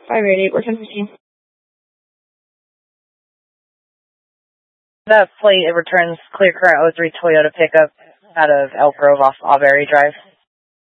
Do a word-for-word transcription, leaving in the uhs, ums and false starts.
five eight eight, we're ten fifteen. That plate, it returns clear current oh three Toyota pickup out of Elk Grove off Auberry Drive.